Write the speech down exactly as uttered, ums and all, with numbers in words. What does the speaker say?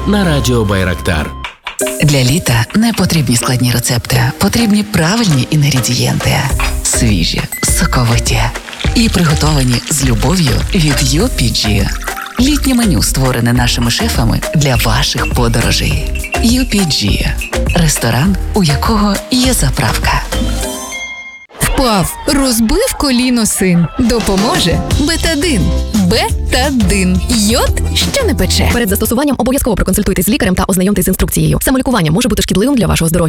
на радіо Байрактар. Для літа не потрібні складні рецепти, потрібні правильні інгредієнти. Свіжі, соковиті і приготовані з любов'ю від ю пі джі. Літнє меню створене нашими шефами для ваших подорожей. ю пі джі – ресторан, у якого є заправка. Впав, розбив коліно син. Допоможе Бетадин. Бетадин. Йод, що не пече. Перед застосуванням обов'язково проконсультуйтесь з лікарем та ознайомтесь з інструкцією. Самолікування може бути шкідливим для вашого здоров'я.